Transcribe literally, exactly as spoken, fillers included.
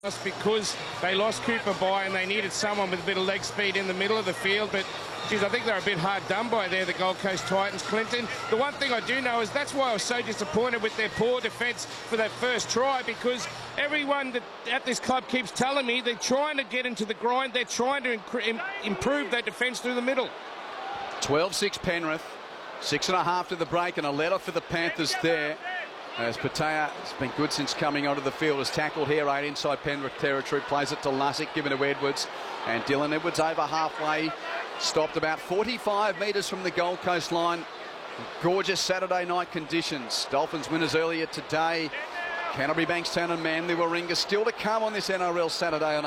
Because they lost Cooper by and they needed someone with a bit of leg speed in the middle of the field. But, geez, I think they're a bit hard done by there, the Gold Coast Titans, Clinton. The one thing I do know is that's why I was so disappointed with their poor defence for that first try, because everyone that at this club keeps telling me they're trying to get into the grind. They're trying to im improve that defence through the middle. twelve six Penrith. Six and a half to the break, and a letter for the Panthers there. As Patea has been good since coming onto the field, has tackled here right inside Penrith territory, plays it to Lussick, given to Edwards, and Dylan Edwards over halfway, stopped about forty-five metres from the Gold Coast line. Gorgeous Saturday night conditions. Dolphins winners earlier today. Canterbury, Bankstown and Manly Warringah still to come on this N R L Saturday on